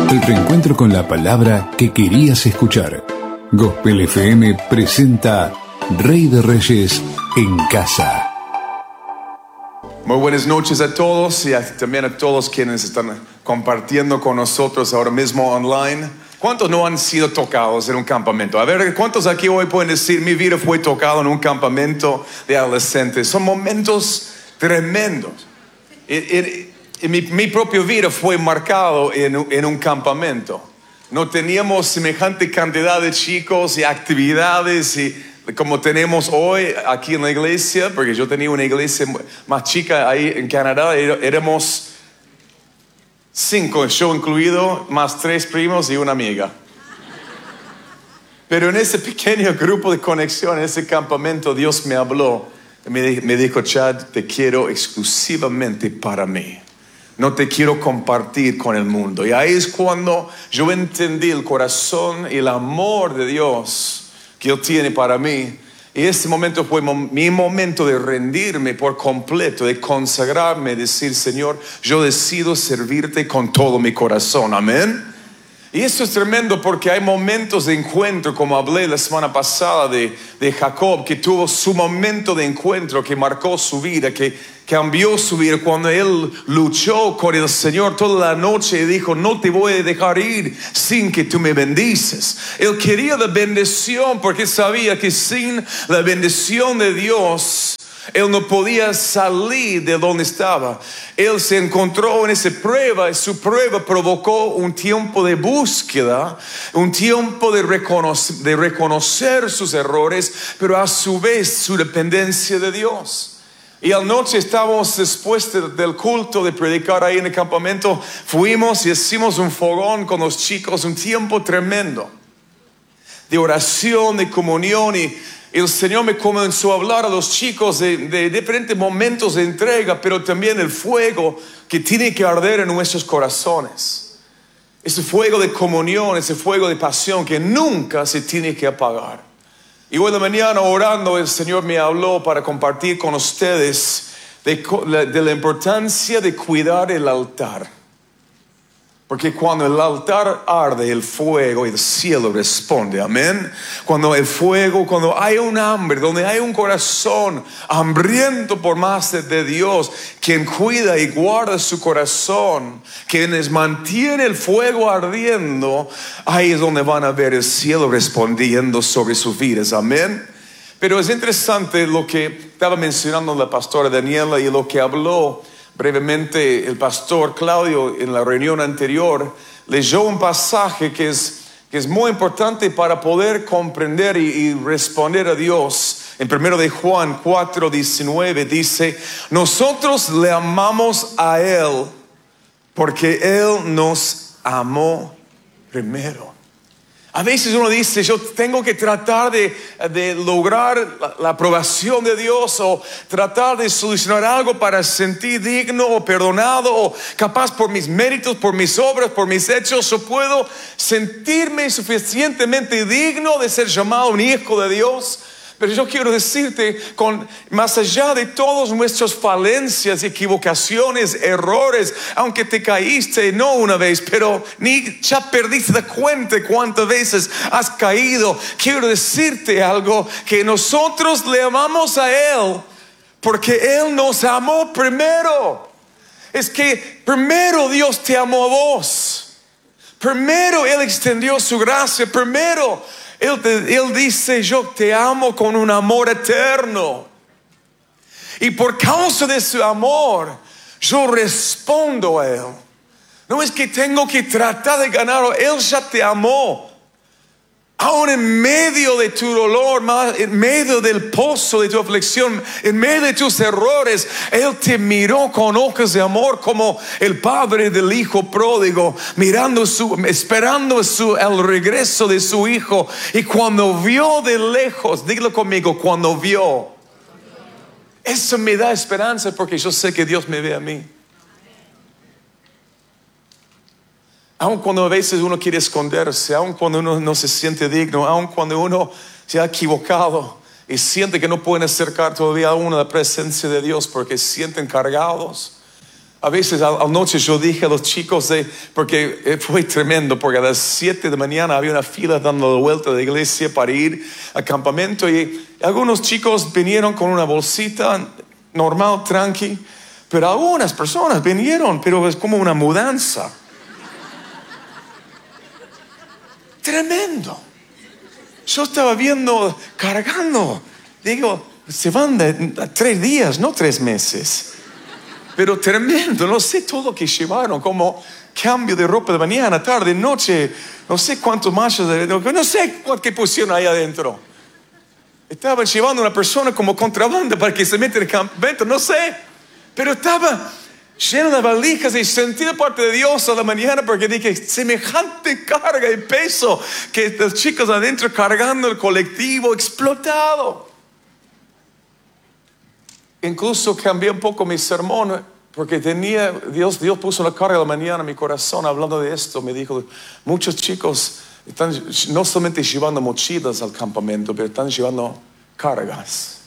El reencuentro con la palabra que querías escuchar. Gospel FM presenta Rey de Reyes en casa. Muy buenas noches a todos y también a todos quienes están compartiendo con nosotros ahora mismo online. ¿Cuántos no han sido tocados en un campamento? A ver, ¿cuántos aquí hoy pueden decir mi vida fue tocada en un campamento de adolescentes? Son momentos tremendos. Mi propia vida fue marcado en un campamento. No teníamos semejante cantidad de chicos y actividades como tenemos hoy aquí en la iglesia, porque yo tenía una iglesia más chica ahí en Canadá. Éramos 5, yo incluido, más 3 primos y una amiga. Pero en ese pequeño grupo de conexión, en ese campamento, Dios me habló. Me dijo, Chad, te quiero exclusivamente para mí. No te quiero compartir con el mundo. Y ahí es cuando yo entendí el corazón y el amor de Dios que Él tiene para mí. Y ese momento fue mi momento de rendirme por completo, de consagrarme, decir, Señor, yo decido servirte con todo mi corazón. Amén. Y esto es tremendo porque hay momentos de encuentro, como hablé la semana pasada de Jacob, que tuvo su momento de encuentro, que marcó su vida, que cambió su vida cuando él luchó con el Señor toda la noche y dijo, no te voy a dejar ir sin que tú me bendices. Él quería la bendición porque sabía que sin la bendición de Dios, él no podía salir de donde estaba. Él se encontró en esa prueba y su prueba provocó un tiempo de búsqueda, un tiempo de reconocer sus errores, pero a su vez su dependencia de Dios. Y anoche estábamos, después del culto de predicar ahí en el campamento, fuimos y hicimos un fogón con los chicos, un tiempo tremendo de oración, de comunión, y el Señor me comenzó a hablar a los chicos de diferentes momentos de entrega, pero también el fuego que tiene que arder en nuestros corazones. Ese fuego de comunión, ese fuego de pasión que nunca se tiene que apagar. Y hoy en la mañana orando el Señor me habló para compartir con ustedes de la importancia de cuidar el altar. Porque cuando el altar arde, el fuego y el cielo responde, amén. Cuando el fuego, cuando hay un hambre, donde hay un corazón hambriento por más de Dios, quien cuida y guarda su corazón, quienes mantiene el fuego ardiendo, ahí es donde van a ver el cielo respondiendo sobre sus vidas, amén. Pero es interesante lo que estaba mencionando la pastora Daniela y lo que habló brevemente el pastor Claudio en la reunión anterior. Leyó un pasaje que es muy importante para poder comprender y responder a Dios. En 1 de Juan 4:19 dice, nosotros le amamos a Él porque Él nos amó primero. A veces uno dice, yo tengo que tratar de lograr la aprobación de Dios o tratar de solucionar algo para sentir digno o perdonado o capaz por mis méritos, por mis obras, por mis hechos, yo puedo sentirme suficientemente digno de ser llamado un hijo de Dios. Pero yo quiero decirte, más allá de todas nuestras falencias, equivocaciones, errores, aunque te caíste no una vez, pero ni ya perdiste la cuenta cuántas veces has caído, quiero decirte algo, que nosotros le amamos a Él porque Él nos amó primero. Es que primero Dios te amó a vos. Primero Él extendió su gracia. Primero Él dice, yo te amo con un amor eterno. Y por causa de su amor, yo respondo a Él. No es que tengo que tratar de ganarlo. Él ya te amó. Aún en medio de tu dolor, en medio del pozo de tu aflicción, en medio de tus errores, Él te miró con ojos de amor como el padre del hijo pródigo, esperando el regreso de su hijo. Y cuando vio de lejos, dígalo conmigo, cuando vio, eso me da esperanza porque yo sé que Dios me ve a mí. Aun cuando a veces uno quiere esconderse, aun cuando uno no se siente digno, aun cuando uno se ha equivocado y siente que no pueden acercar todavía a uno a la presencia de Dios porque se sienten cargados. A veces anoche yo dije a los chicos, porque fue tremendo, porque a las 7 de la mañana había una fila dando la vuelta de la iglesia para ir al campamento y algunos chicos vinieron con una bolsita normal, tranqui, pero algunas personas vinieron, pero es como una mudanza. Tremendo. Yo estaba viendo, cargando, digo, se van de 3 días, no 3 meses. Pero tremendo, no sé todo lo que llevaron, como cambio de ropa de mañana, tarde, noche, no sé cuántos machos, no sé qué pusieron ahí adentro. Estaba llevando a una persona como contrabando para que se meta en el campamento, no sé. Pero estaba lleno de valijas y sentí de parte de Dios a la mañana porque dije, semejante carga y peso que los chicos adentro cargando el colectivo explotado. Incluso cambié un poco mi sermón porque Dios puso la carga de la mañana en mi corazón hablando de esto. Me dijo, muchos chicos están no solamente llevando mochilas al campamento, pero están llevando cargas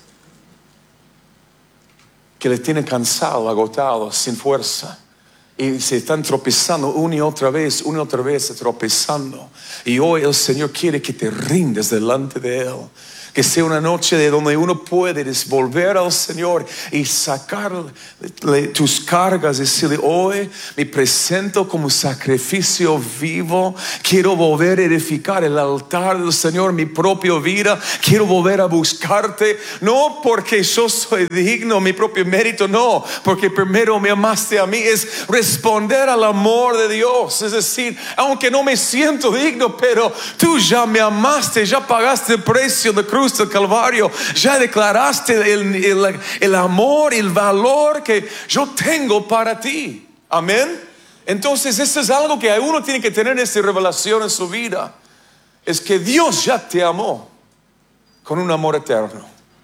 que les tienen cansados, agotados, sin fuerza. Y se están tropezando una y otra vez tropezando. Y hoy el Señor quiere que te rindes delante de Él. Que sea una noche de donde uno puede volver al Señor y sacarle tus cargas, decirle, hoy me presento como sacrificio vivo, quiero volver a edificar el altar del Señor, mi propia vida, quiero volver a buscarte, no porque yo soy digno, mi propio mérito, no, porque primero me amaste a mí, es responder al amor de Dios, es decir, aunque no me siento digno, pero tú ya me amaste, ya pagaste el precio de cruz del Calvario, ya declaraste el amor, el valor que yo tengo para ti. Amén. Entonces eso es algo que uno tiene que tener esta revelación en su vida, es que Dios ya te amó con un amor eterno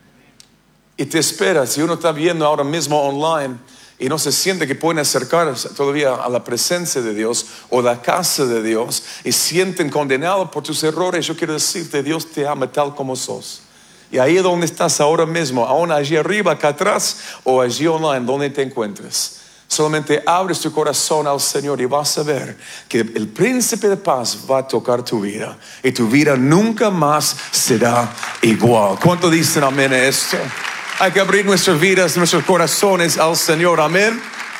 y te espera. Si uno está viendo ahora mismo online y no se siente que pueden acercarse todavía a la presencia de Dios o la casa de Dios y sienten condenados por tus errores, yo quiero decirte, Dios te ama tal como sos. Y ahí donde estás ahora mismo, aún allí arriba, acá atrás, o allí online, donde te encuentres, solamente abres tu corazón al Señor y vas a ver que el príncipe de paz va a tocar tu vida y tu vida nunca más será igual. ¿Cuánto dicen amén a esto? Hay que abrir nuestras vidas, nuestros corazones al Señor, amén.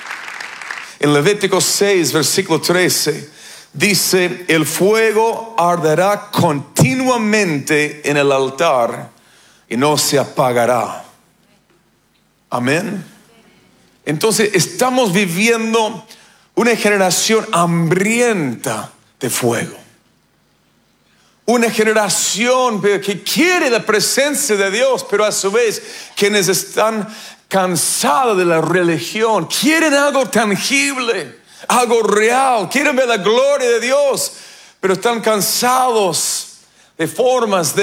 En Levítico 6, versículo 13, dice, el fuego arderá continuamente en el altar y no se apagará. Amén. Entonces estamos viviendo una generación hambrienta de fuego. Una generación que quiere la presencia de Dios, pero a su vez quienes están cansados de la religión, quieren algo tangible, algo real, quieren ver la gloria de Dios, pero están cansados de formas,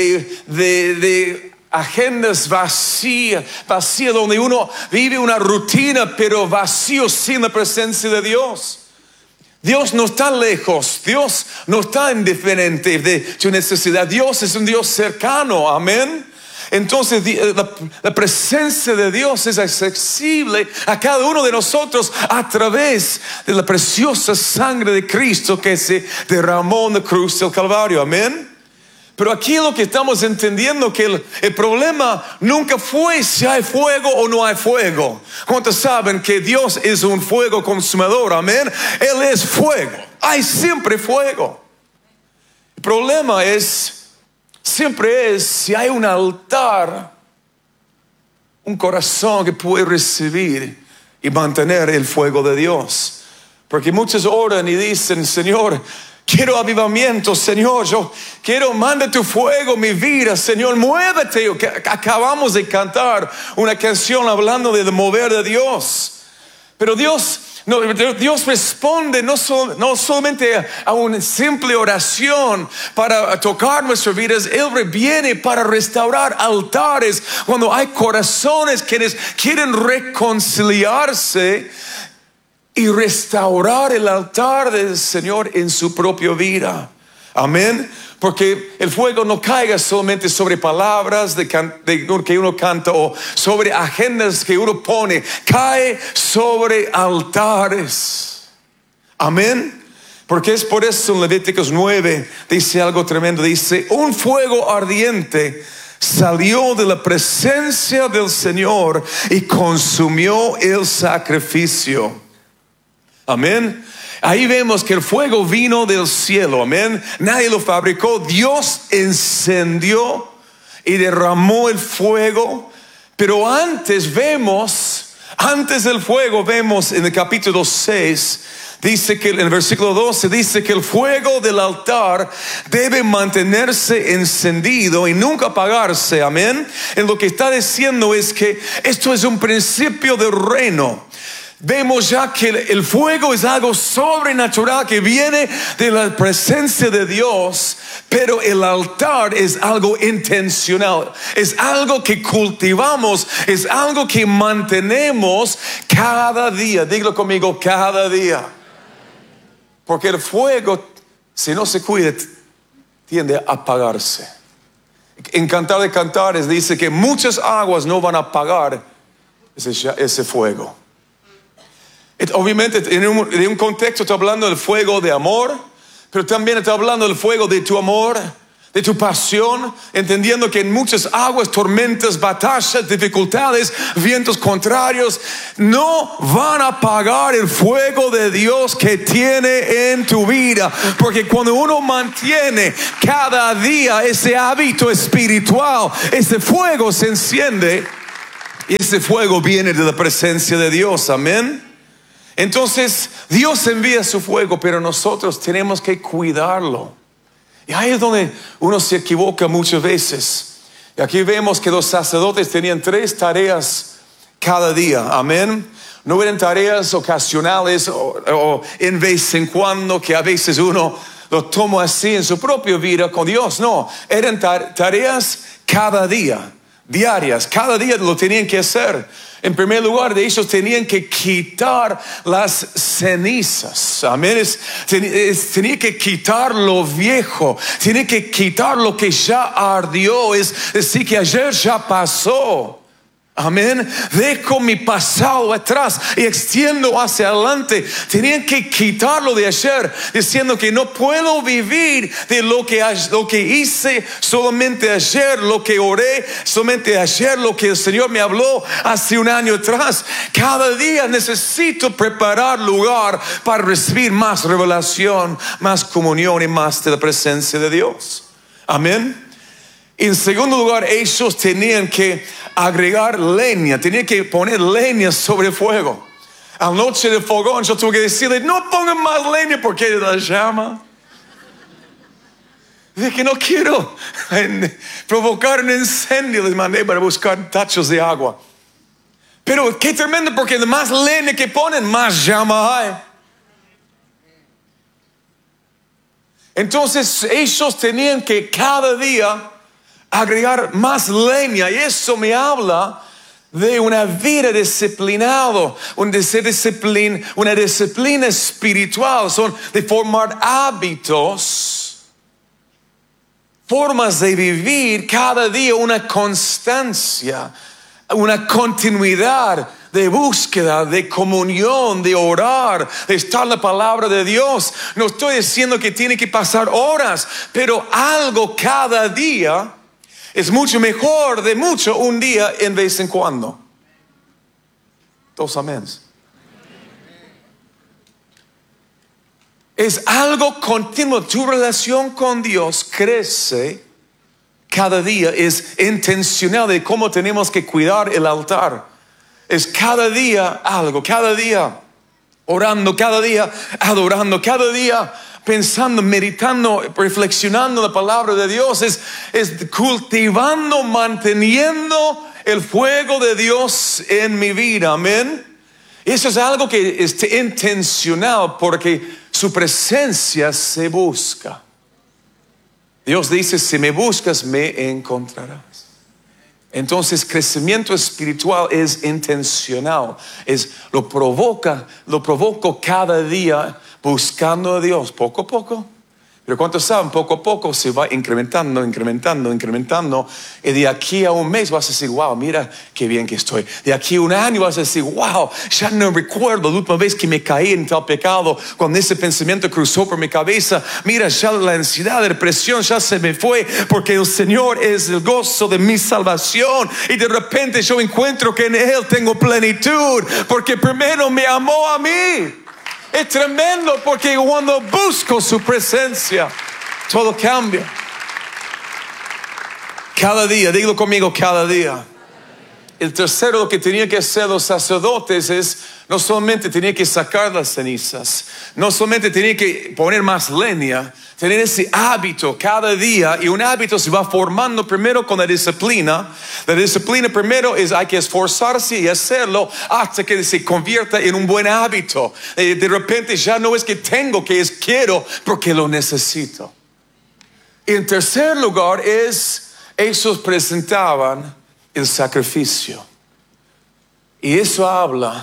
de agendas vacías, donde uno vive una rutina, pero vacío sin la presencia de Dios. Dios no está lejos, Dios no está indiferente de tu necesidad, Dios es un Dios cercano, amén. Entonces la presencia de Dios es accesible a cada uno de nosotros a través de la preciosa sangre de Cristo que se derramó en la cruz del Calvario, amén. Pero aquí lo que estamos entendiendo que el problema nunca fue si hay fuego o no hay fuego. ¿Cuántos saben que Dios es un fuego consumidor? Amén. Él es fuego. Hay siempre fuego. El problema siempre es si hay un altar, un corazón que puede recibir y mantener el fuego de Dios. Porque muchos oran y dicen, Señor, quiero avivamiento, Señor, yo quiero, manda tu fuego mi vida, Señor, muévete. Acabamos de cantar una canción hablando del mover de Dios. Pero Dios responde no solamente a una simple oración para tocar nuestras vidas. Él viene para restaurar altares cuando hay corazones quienes quieren reconciliarse y restaurar el altar del Señor en su propia vida. Amén. Porque el fuego no caiga solamente sobre palabras que uno canta o sobre agendas que uno pone. Cae sobre altares. Amén. Porque es por eso en Levíticos 9 dice algo tremendo. Dice, un fuego ardiente salió de la presencia del Señor y consumió el sacrificio. Amén. Ahí vemos que el fuego vino del cielo, amén. Nadie lo fabricó, Dios encendió y derramó el fuego. Pero antes del fuego vemos en el capítulo 6, dice que en el versículo 12 dice que el fuego del altar debe mantenerse encendido y nunca apagarse, amén. En lo que está diciendo es que esto es un principio del reino. Vemos ya que el fuego es algo sobrenatural que viene de la presencia de Dios, pero el altar es algo intencional, es algo que cultivamos, es algo que mantenemos cada día. Dígalo conmigo, cada día. Porque el fuego, si no se cuida, tiende a apagarse. En Cantar de Cantares dice que muchas aguas no van a apagar ese fuego. Obviamente en un contexto está hablando del fuego de amor, pero también está hablando del fuego de tu amor, de tu pasión, entendiendo que en muchas aguas, tormentas, batallas, dificultades, vientos contrarios no van a apagar el fuego de Dios que tiene en tu vida. Porque cuando uno mantiene cada día ese hábito espiritual, ese fuego se enciende y ese fuego viene de la presencia de Dios. Amén. Entonces Dios envía su fuego, pero nosotros tenemos que cuidarlo. Y ahí es donde uno se equivoca muchas veces. Y aquí vemos que los sacerdotes tenían 3 tareas cada día. Amén. No eran tareas ocasionales o en vez en cuando, que a veces uno lo toma así en su propia vida con Dios. No, eran tareas cada día, diarias. Cada día lo tenían que hacer. En primer lugar, de ellos tenían que quitar las cenizas. Amén. Tenía que quitar lo viejo. Tiene que quitar lo que ya ardió. Es decir, que ayer ya pasó. Amén. Dejo mi pasado atrás y extiendo hacia adelante. Tenían que quitarlo de ayer, diciendo que no puedo vivir de lo que hice solamente ayer, lo que oré solamente ayer, lo que el Señor me habló hace un año atrás. Cada día necesito preparar lugar para recibir más revelación, más comunión y más de la presencia de Dios. Amén. En segundo lugar, ellos tenían que agregar leña, tenían que poner leña sobre el fuego. A la noche del fogón yo tuve que decirle, no pongan más leña porque la llama. Dije que no quiero provocar un incendio, les mandé para buscar tachos de agua. Pero qué tremendo, porque más leña que ponen, más llama hay. Entonces ellos tenían que cada día agregar más leña, y eso me habla de una vida disciplinada, una disciplina espiritual. Son de formar hábitos, formas de vivir cada día, una constancia, una continuidad de búsqueda, de comunión, de orar, de estar en la palabra de Dios. No estoy diciendo que tiene que pasar horas, pero algo cada día es mucho mejor de mucho un día en vez en cuando. 2 amén. Es algo continuo. Tu relación con Dios crece cada día. Es intencional de cómo tenemos que cuidar el altar. Es cada día algo, cada día orando, cada día adorando, cada día pensando, meditando, reflexionando la palabra de Dios. Es cultivando, manteniendo el fuego de Dios en mi vida. Amén. Eso es algo que es intencional, porque su presencia se busca. Dios dice, si me buscas, me encontrarás. Entonces, crecimiento espiritual es intencional. Lo provoco cada día buscando a Dios, poco a poco. Pero ¿cuántos saben? Poco a poco se va incrementando. Y de aquí a un mes vas a decir, wow, mira qué bien que estoy. De aquí a un año vas a decir, wow, ya no recuerdo la última vez que me caí en tal pecado. Cuando ese pensamiento cruzó por mi cabeza, mira, ya la ansiedad, la depresión ya se me fue. Porque el Señor es el gozo de mi salvación. Y de repente yo encuentro que en Él tengo plenitud. Porque primero me amó a mí. Es tremendo porque cuando busco su presencia, todo cambia. Cada día, dígalo conmigo, cada día. El tercero, lo que tenían que hacer los sacerdotes es, no solamente tenían que sacar las cenizas, no solamente tenían que poner más leña, tener ese hábito cada día, y un hábito se va formando primero con la disciplina. La disciplina primero es hay que esforzarse y hacerlo hasta que se convierta en un buen hábito. De repente ya no es que tengo, que es quiero, porque lo necesito. Y en tercer lugar es, ellos presentaban el sacrificio. Y eso habla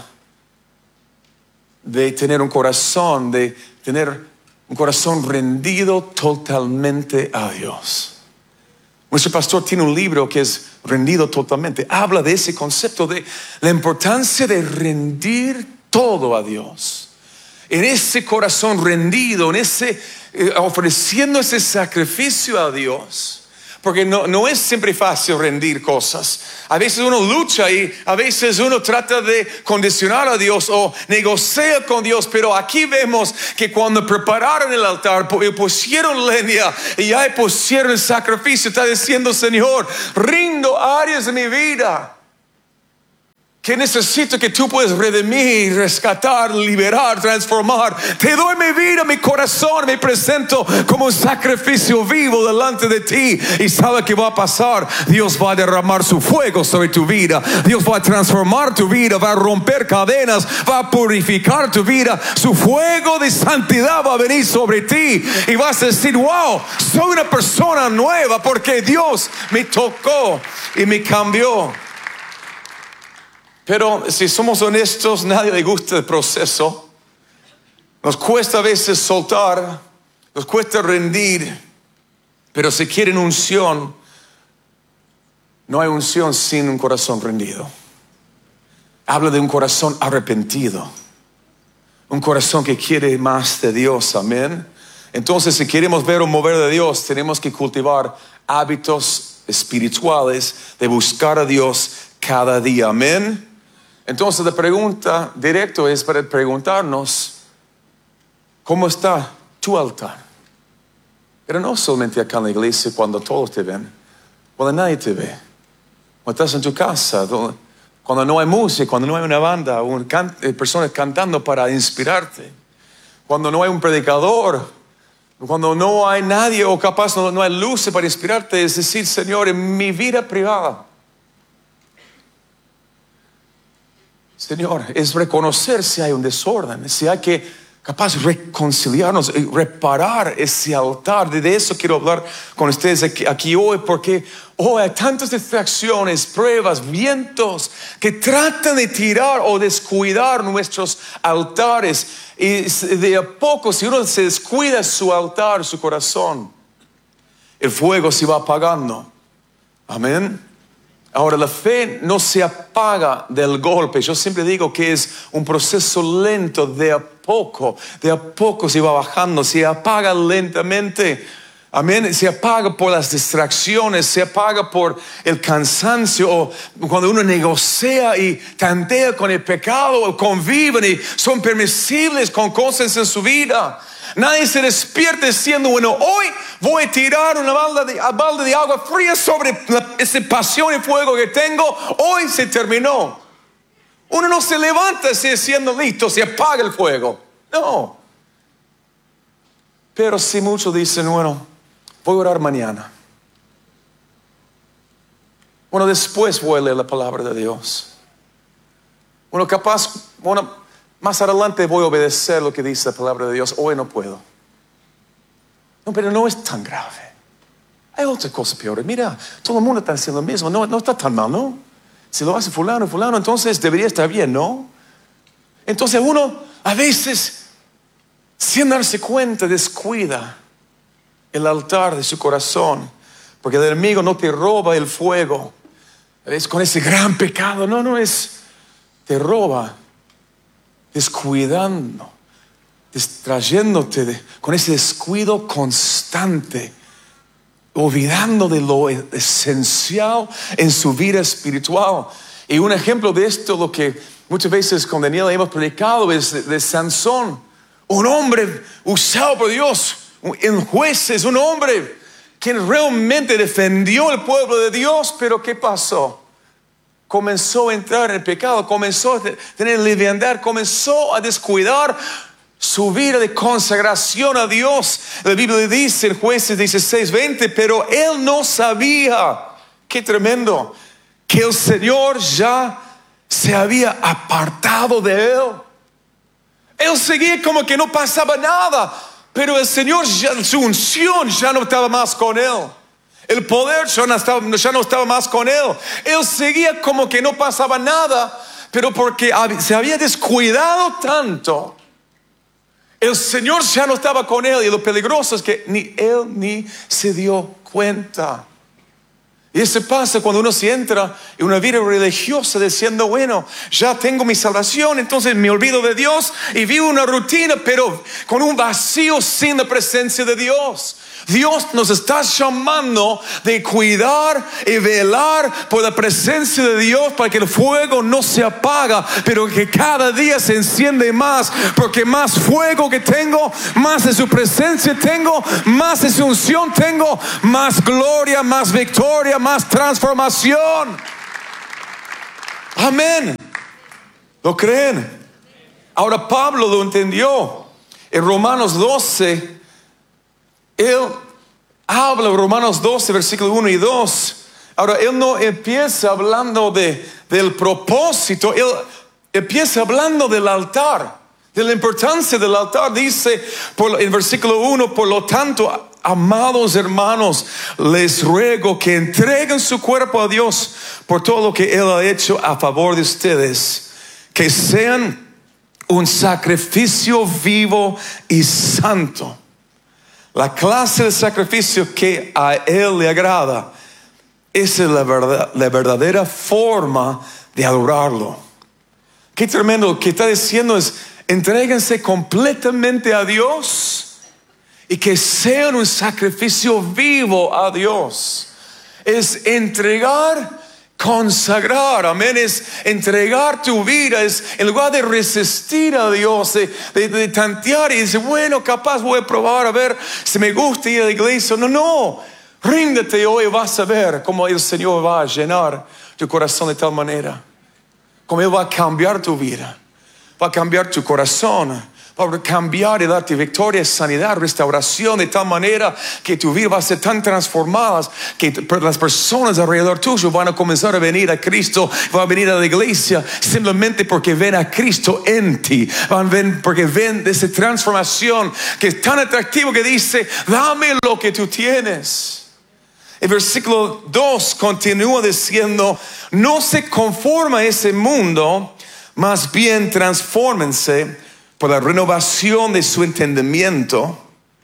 de tener un corazón, de tener un corazón rendido totalmente a Dios. Nuestro pastor tiene un libro que es rendido totalmente. Habla de ese concepto de la importancia de rendir todo a Dios. En ese corazón rendido, en ese ofreciendo ese sacrificio a Dios. Porque no es siempre fácil rendir cosas. A veces uno lucha y a veces uno trata de condicionar a Dios o negocia con Dios. Pero aquí vemos que cuando prepararon el altar, pusieron leña y ahí pusieron el sacrificio. Está diciendo, Señor, rindo áreas de mi vida que necesito que tú puedas redimir, rescatar, liberar, transformar. Te doy mi vida, mi corazón, me presento como un sacrificio vivo delante de ti. Y sabe que va a pasar. Dios va a derramar su fuego sobre tu vida. Dios va a transformar tu vida, va a romper cadenas, va a purificar tu vida. Su fuego de santidad va a venir sobre ti. Y vas a decir, wow, soy una persona nueva porque Dios me tocó y me cambió. Pero si somos honestos, nadie le gusta el proceso. Nos cuesta a veces soltar, nos cuesta rendir. Pero si quieren unción, no hay unción sin un corazón rendido. Habla de un corazón arrepentido, un corazón que quiere más de Dios, amén. Entonces, si queremos ver un mover de Dios, tenemos que cultivar hábitos espirituales de buscar a Dios cada día, amén. Entonces la pregunta directa es para preguntarnos, ¿cómo está tu altar? Pero no solamente acá en la iglesia cuando todos te ven, cuando nadie te ve, cuando estás en tu casa, cuando no hay música, cuando no hay una banda, personas cantando para inspirarte, cuando no hay un predicador, cuando no hay nadie o capaz no hay luces para inspirarte. Es decir, Señor, en mi vida privada, Señor, es reconocer si hay un desorden, si hay que capaz reconciliarnos, reparar ese altar. De eso quiero hablar con ustedes aquí hoy, porque hoy hay tantas distracciones, pruebas, vientos que tratan de tirar o descuidar nuestros altares. Y de a poco, si uno se descuida su altar, su corazón, el fuego se va apagando. Amén. Ahora, la fe no se apaga del golpe. Yo siempre digo que es un proceso lento, de a poco se va bajando, se apaga lentamente. Amén. Se apaga por las distracciones, se apaga por el cansancio, o cuando uno negocia y tantea con el pecado, o conviven y son permisibles con cosas en su vida. Nadie se despierta diciendo, bueno, hoy voy a tirar una balde de agua fría sobre esa pasión y fuego que tengo. Hoy se terminó. Uno no se levanta así diciendo, listo, se apaga el fuego. No. Pero si muchos dicen, bueno, voy a orar mañana. Bueno, después voy a leer la palabra de Dios. Bueno, capaz, más adelante voy a obedecer lo que dice la palabra de Dios. Hoy no puedo. No, pero no es tan grave. Hay otras cosas peores. Mira, todo el mundo está haciendo lo mismo. No está tan mal, ¿no? Si lo hace fulano, entonces debería estar bien, ¿no? Entonces uno a veces, sin darse cuenta, descuida el altar de su corazón, porque el enemigo no te roba el fuego. Es con ese gran pecado, te roba descuidando, distrayéndote con ese descuido constante, olvidando de lo esencial en su vida espiritual. Y un ejemplo de esto, lo que muchas veces con Daniel hemos predicado, es de Sansón, un hombre usado por Dios en Jueces, un hombre quien realmente defendió el pueblo de Dios. Pero ¿qué pasó? Comenzó a entrar en el pecado, comenzó a tener liviandad, comenzó a descuidar su vida de consagración a Dios. La Biblia dice en Jueces 16:20, pero él no sabía, qué tremendo, que el Señor ya se había apartado de él. Él seguía como que no pasaba nada, pero el Señor, su unción ya no estaba más con él. El poder ya no estaba más con él. Él seguía como que no pasaba nada, pero porque se había descuidado tanto, el Señor ya no estaba con él. Y lo peligroso es que ni él ni se dio cuenta. Y eso pasa cuando uno se entra en una vida religiosa diciendo, bueno, ya tengo mi salvación, entonces me olvido de Dios y vivo una rutina, pero con un vacío sin la presencia de Dios. Dios nos está llamando de cuidar y velar por la presencia de Dios, para que el fuego no se apaga, pero que cada día se enciende más, porque más fuego que tengo, más de su presencia tengo, más de su unción tengo, más gloria, más victoria, más transformación. Amén. ¿Lo creen? Ahora Pablo lo entendió. En Romanos 12, él habla, Romanos 12, versículo 1 y 2. Ahora, él no empieza hablando del propósito, él empieza hablando del altar, de la importancia del altar. Dice en versículo 1, por lo tanto, amados hermanos, les ruego que entreguen su cuerpo a Dios por todo lo que Él ha hecho a favor de ustedes, que sean un sacrificio vivo y santo. La clase de sacrificio que a Él le agrada. Esa es la verdadera forma de adorarlo. Qué tremendo. Lo que está diciendo es, entréguense completamente a Dios y que sean un sacrificio vivo a Dios. Es entregar, consagrar, amén. Es entregar tu vida. Es en lugar de resistir a Dios, de tantear y decir, bueno, capaz voy a probar a ver si me gusta ir a la iglesia. No, ríndete hoy, vas a ver cómo el Señor va a llenar tu corazón de tal manera, cómo Él va a cambiar tu vida, va a cambiar tu corazón, va a cambiar y darte victoria, sanidad, restauración, de tal manera que tu vida va a ser tan transformada que las personas alrededor tuyo van a comenzar a venir a Cristo, van a venir a la iglesia simplemente porque ven a Cristo en ti, porque ven esa transformación que es tan atractivo, que dice, dame lo que tú tienes. El versículo 2 continúa diciendo, no se conforma a ese mundo, más bien transfórmense por la renovación de su entendimiento,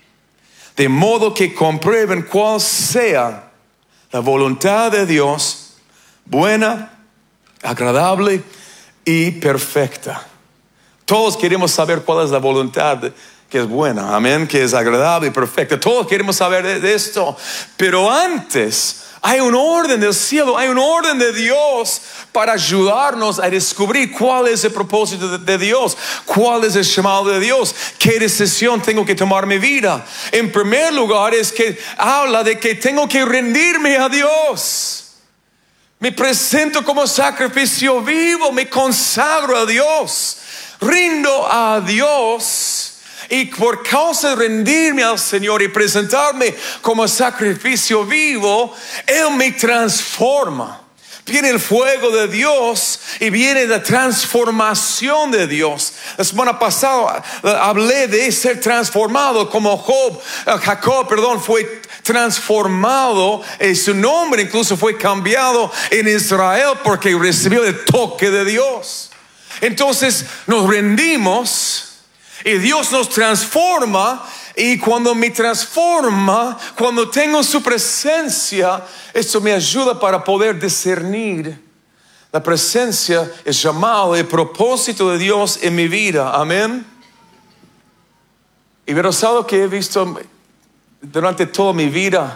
de modo que comprueben cuál sea la voluntad de Dios, buena, agradable y perfecta. Todos queremos saber cuál es la voluntad que es buena, amén, que es agradable y perfecta. Todos queremos saber de esto, pero antes hay un orden del cielo, hay un orden de Dios para ayudarnos a descubrir cuál es el propósito de Dios, cuál es el llamado de Dios, qué decisión tengo que tomar en mi vida. En primer lugar es que habla de que tengo que rendirme a Dios. Me presento como sacrificio vivo, me consagro a Dios, rindo a Dios. Y por causa de rendirme al Señor y presentarme como sacrificio vivo, Él me transforma. Viene el fuego de Dios y viene la transformación de Dios. La semana pasada hablé de ser transformado, como Jacob fue transformado. Su nombre incluso fue cambiado en Israel porque recibió el toque de Dios. Entonces nos rendimos y Dios nos transforma Y cuando me transforma, cuando tengo su presencia, esto me ayuda para poder discernir la presencia, el llamado, el propósito de Dios en mi vida. Amén. Y verás algo que he visto durante toda mi vida.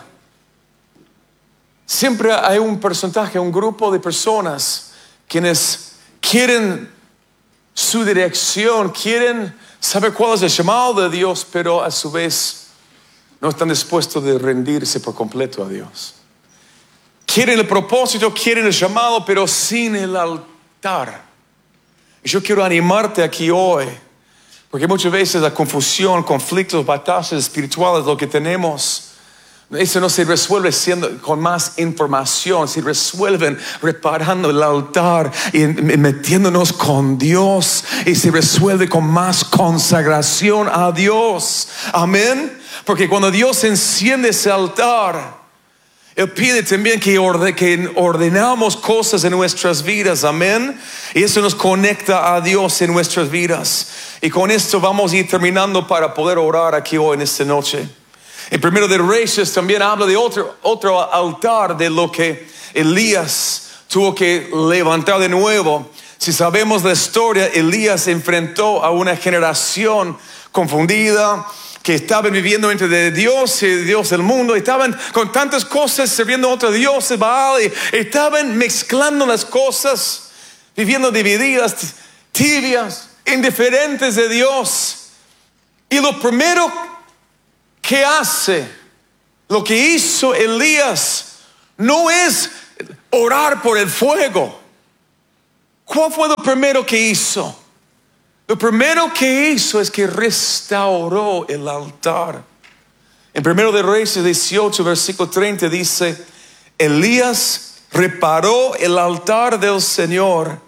Siempre hay un porcentaje, un grupo de personas quienes quieren su dirección, quieren saber cuál es el llamado de Dios, pero a su vez no están dispuestos de rendirse por completo a Dios. Quieren el propósito, quieren el llamado, pero sin el altar. Y yo quiero animarte aquí hoy, porque muchas veces la confusión, conflictos, batallas espirituales, lo que tenemos, eso no se resuelve con más información, se resuelven reparando el altar y metiéndonos con Dios, y se resuelve con más consagración a Dios. Amén. Porque cuando Dios enciende ese altar, Él pide también que ordenamos cosas en nuestras vidas. Amén. Y eso nos conecta a Dios en nuestras vidas. Y con esto vamos a ir terminando para poder orar aquí hoy en esta noche. En Primero de Reyes también habla de otro altar, de lo que Elías tuvo que levantar de nuevo. Si sabemos la historia, Elías enfrentó a una generación confundida, que estaban viviendo entre Dios y Dios del mundo. Estaban con tantas cosas, sirviendo a otros dioses, Baal, y estaban mezclando las cosas, viviendo divididas, tibias, indiferentes de Dios. Y lo primero que hace, lo que hizo Elías, no es orar por el fuego. ¿Cuál fue lo primero que hizo? Lo primero que hizo es que restauró el altar. En Primero de Reyes 18, versículo 30 dice: Elías reparó el altar del Señor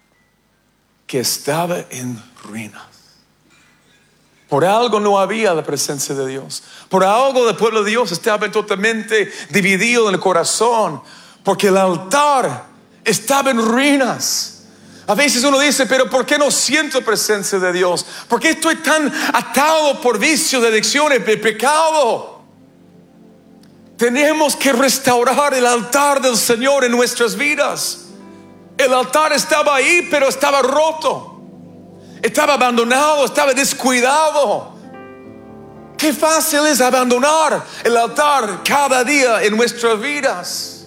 que estaba en ruinas. Por algo no había la presencia de Dios. Por algo el pueblo de Dios estaba totalmente dividido en el corazón, porque el altar estaba en ruinas. A veces uno dice: pero ¿por qué no siento presencia de Dios? ¿Por qué estoy tan atado por vicios, de adicciones, de pecado? Tenemos que restaurar el altar del Señor en nuestras vidas. El altar estaba ahí, pero estaba roto. Estaba abandonado, estaba descuidado. Qué fácil es abandonar el altar cada día en nuestras vidas.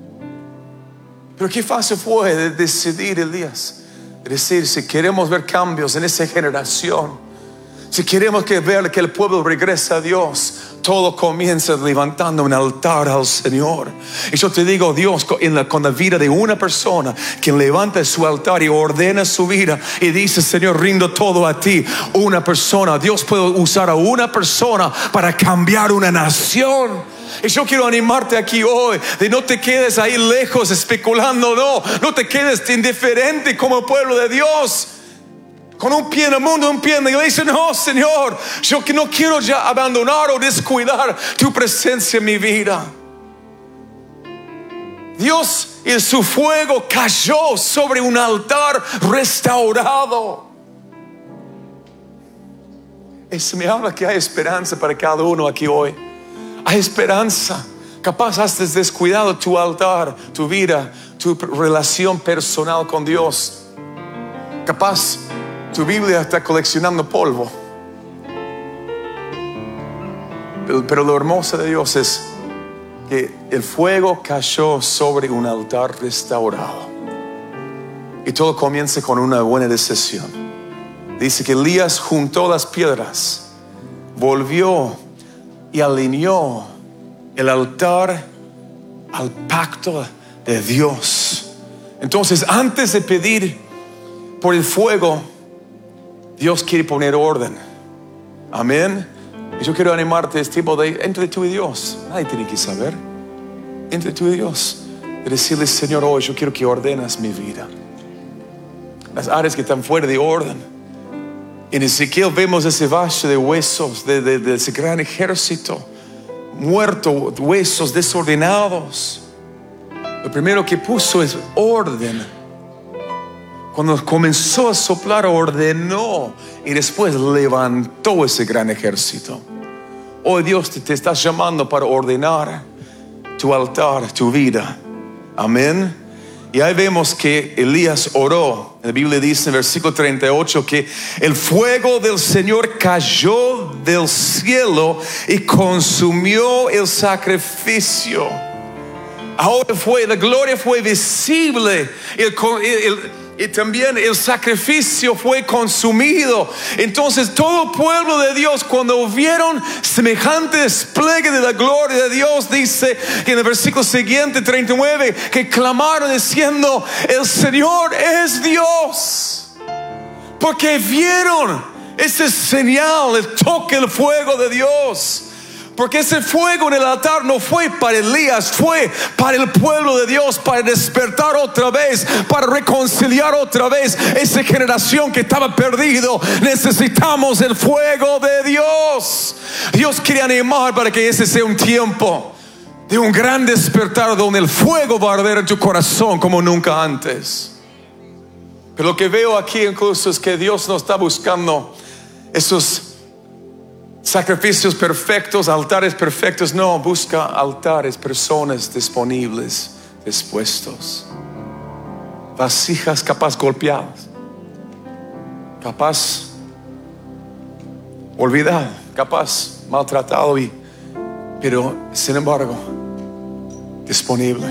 Pero qué fácil fue de decidir Elías, decir: si queremos ver cambios en esa generación, si queremos ver que el pueblo regrese a Dios, todo comienza levantando un altar al Señor. Y yo te digo, Dios, con la vida de una persona que levanta su altar y ordena su vida y dice: Señor, rindo todo a ti. Una persona, Dios puede usar a una persona para cambiar una nación. Y yo quiero animarte aquí hoy, de no te quedes ahí lejos especulando, no te quedes indiferente como pueblo de Dios, con un pie en el mundo, un pie en la iglesia. No, Señor, yo que no quiero ya abandonar o descuidar tu presencia en mi vida. Dios y su fuego cayó sobre un altar restaurado. Eso me habla que hay esperanza para cada uno aquí hoy. Hay esperanza. Capaz has descuidado tu altar, tu vida, tu relación personal con Dios. Capaz tu Biblia está coleccionando polvo. Pero lo hermoso de Dios es que el fuego cayó sobre un altar restaurado. Y todo comienza con una buena decisión. Dice que Elías juntó las piedras, volvió y alineó el altar al pacto de Dios. Entonces, antes de pedir por el fuego, Dios quiere poner orden. Amén. Y yo quiero animarte este tipo de entre tú y Dios. Nadie tiene que saber. Entre tú y Dios, de decirle: Señor, hoy yo quiero que ordenas mi vida. Las áreas que están fuera de orden. En Ezequiel vemos ese valle de huesos de ese gran ejército muerto, huesos desordenados. Lo primero que puso es orden. Cuando comenzó a soplar, ordenó y después levantó ese gran ejército. Hoy Dios te está llamando para ordenar tu altar, tu vida. Amén. Y ahí vemos que Elías oró. La Biblia dice en versículo 38 que el fuego del Señor cayó del cielo y consumió el sacrificio. Ahora la gloria fue visible. Y también el sacrificio fue consumido. Entonces todo el pueblo de Dios, cuando vieron semejante despliegue de la gloria de Dios, dice que en el versículo siguiente, 39, que clamaron diciendo: el Señor es Dios. Porque vieron ese señal, el toque, el fuego de Dios. Porque ese fuego en el altar no fue para Elías, fue para el pueblo de Dios, para despertar otra vez, para reconciliar otra vez esa generación que estaba perdido. Necesitamos el fuego de Dios. Dios quiere animar para que ese sea un tiempo de un gran despertar, donde el fuego va a arder en tu corazón como nunca antes. Pero lo que veo aquí incluso es que Dios no está buscando esos sacrificios perfectos, altares perfectos. No, busca altares, personas disponibles, dispuestos. Vasijas capaz golpeadas, capaz olvidado, capaz maltratado, pero sin embargo disponible,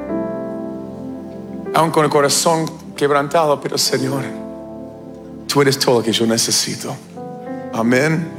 aún con el corazón quebrantado. Pero Señor, tú eres todo lo que yo necesito. Amén.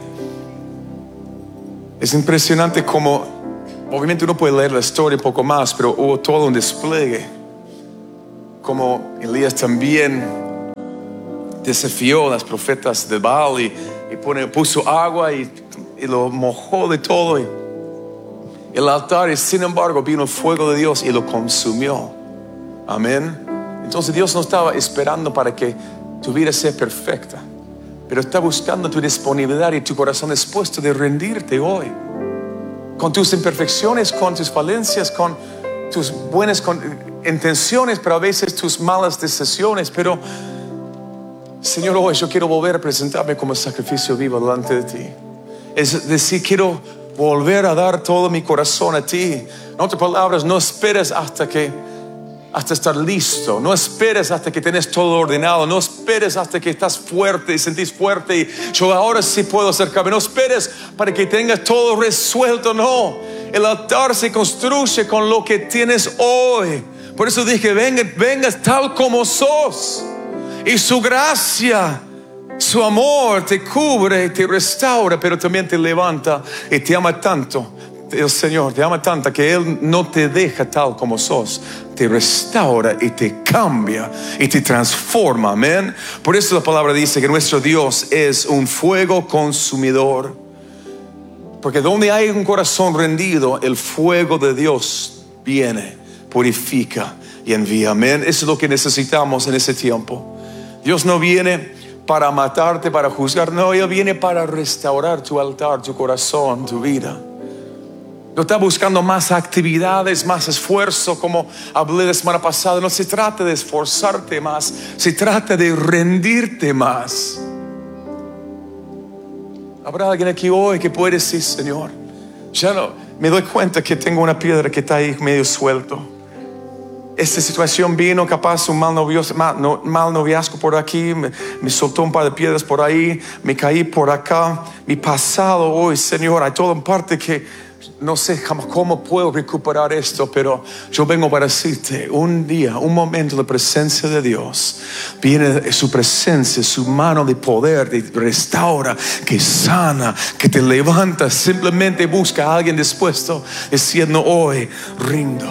Es impresionante como, obviamente uno puede leer la historia un poco más, pero hubo todo un despliegue. Como Elías también desafió a las profetas de Baal y puso agua y lo mojó de todo. Y el altar, y sin embargo vino el fuego de Dios y lo consumió. Amén. Entonces Dios no estaba esperando para que tu vida sea perfecta, pero está buscando tu disponibilidad y tu corazón dispuesto de rendirte hoy, con tus imperfecciones, con tus falencias, con tus buenas intenciones, pero a veces tus malas decisiones. Pero Señor, hoy yo quiero volver a presentarme como sacrificio vivo delante de ti. Es decir, quiero volver a dar todo mi corazón a ti. En otras palabras, no esperes hasta estar listo. No esperes hasta que tenés todo ordenado. No esperes hasta que estás fuerte y sentís fuerte y yo ahora sí puedo acercarme. No esperes para que tengas todo resuelto. No, el altar se construye con lo que tienes hoy. Por eso dije: vengas tal como sos, y su gracia, su amor te cubre, te restaura, pero también te levanta y te ama tanto. El Señor te ama tanto que Él no te deja tal como sos, te restaura y te cambia y te transforma. Amén. Por eso la palabra dice que nuestro Dios es un fuego consumidor, porque donde hay un corazón rendido, el fuego de Dios viene, purifica y envía. Amén. Eso es lo que necesitamos en ese tiempo. Dios no viene para matarte, para juzgar. No, Él viene para restaurar tu altar, tu corazón, tu vida. No está buscando más actividades, más esfuerzo, como hablé la semana pasada. No se trata de esforzarte más, se trata de rendirte más. ¿Habrá alguien aquí hoy que puede decir: Señor, ya no me doy cuenta que tengo una piedra que está ahí medio suelto? Esta situación vino, capaz un mal noviazgo por aquí, me soltó un par de piedras por ahí, me caí por acá. Mi pasado hoy, Señor, hay toda parte que no sé cómo puedo recuperar esto, pero yo vengo para decirte: un día, un momento de presencia de Dios, viene su presencia, su mano de poder, te restaura, que sana, que te levanta. Simplemente busca a alguien dispuesto, diciendo: hoy rindo.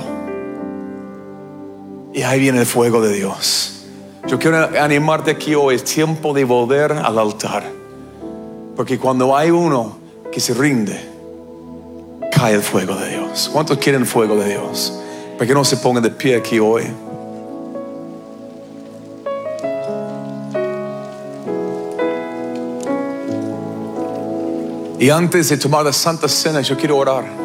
Y ahí viene el fuego de Dios. Yo quiero animarte aquí hoy. Es tiempo de volver al altar, porque cuando hay uno que se rinde, cae el fuego de Dios. ¿Cuántos quieren el fuego de Dios? ¿Por qué no se pongan de pie aquí hoy? Y antes de tomar la Santa Cena, yo quiero orar.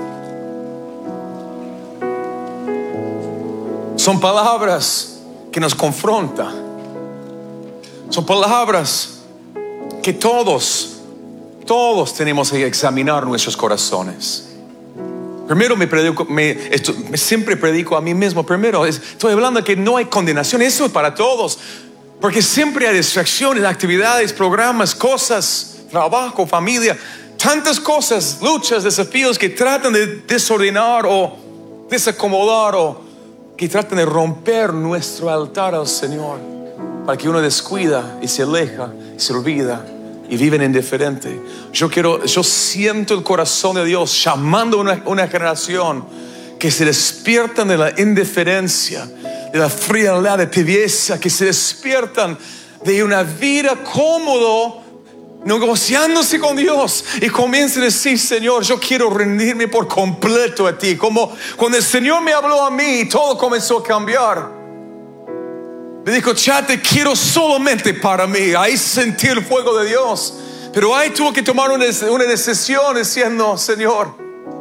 Son palabras que nos confrontan. Son palabras que todos Todos tenemos que examinar nuestros corazones. Primero siempre predico a mí mismo. Primero estoy hablando de que no hay condenación. Eso es para todos. Porque siempre hay distracciones, actividades, programas, cosas, trabajo, familia. Tantas cosas, luchas, desafíos que tratan de desordenar o desacomodar o que tratan de romper nuestro altar al Señor. Para que uno descuida y se aleja y se olvida y viven indiferente. Yo siento el corazón de Dios llamando a una generación que se despiertan de la indiferencia, de la frialdad, de tibieza, que se despiertan de una vida cómodo, negociándose con Dios y comiencen a decir: Señor, yo quiero rendirme por completo a ti. Como cuando el Señor me habló a mí, todo comenzó a cambiar. Me dijo: Chad, te quiero solamente para mí. Ahí sentí el fuego de Dios. Pero ahí tuve que tomar una decisión diciendo: Señor,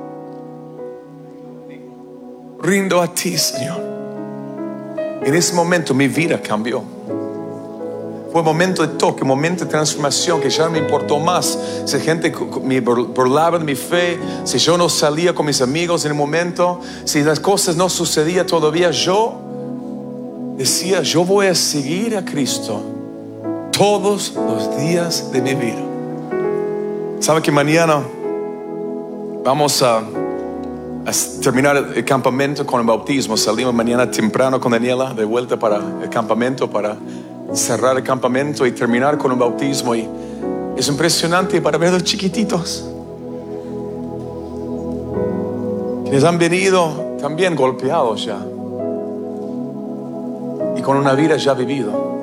rindo a ti, Señor. En ese momento mi vida cambió. Fue un momento de toque, un momento de transformación, que ya no me importó más si gente me burlaba de mi fe, si yo no salía con mis amigos en el momento, si las cosas no sucedían todavía. Yo decía: yo voy a seguir a Cristo todos los días de mi vida. ¿Sabe que mañana vamos a terminar el campamento con el bautismo? Salimos mañana temprano con Daniela de vuelta para el campamento, para cerrar el campamento y terminar con el bautismo. Y es impresionante para ver a los chiquititos quienes han venido también golpeados ya y con una vida ya vivida.